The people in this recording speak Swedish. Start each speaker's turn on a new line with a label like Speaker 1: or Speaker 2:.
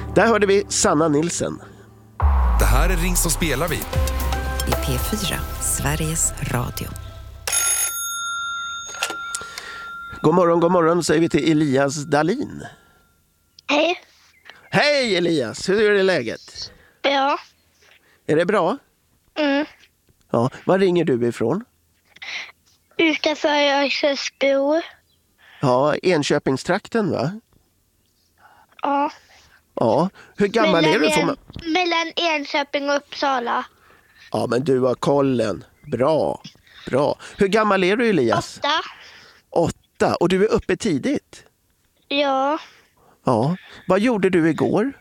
Speaker 1: Där hörde vi Sanna Nilsson.
Speaker 2: Det här är Ring så spelar vi.
Speaker 3: I P4, Sveriges Radio.
Speaker 1: God morgon säger vi till Elias Dahlin.
Speaker 4: Hej.
Speaker 1: Hej Elias, hur är det läget?
Speaker 4: Ja.
Speaker 1: Är det bra?
Speaker 4: Mm.
Speaker 1: Ja, var ringer du ifrån?
Speaker 4: Utanför Örsundsbro.
Speaker 1: Ja, Enköpingstrakten va?
Speaker 4: Ja.
Speaker 1: Ja, hur gammal är du?
Speaker 4: Mellan Enköping och Uppsala.
Speaker 1: Ja, men du har kollen. Bra. Hur gammal är du Elias? 8. Och du är uppe tidigt?
Speaker 4: Ja.
Speaker 1: Ja. Vad gjorde du igår?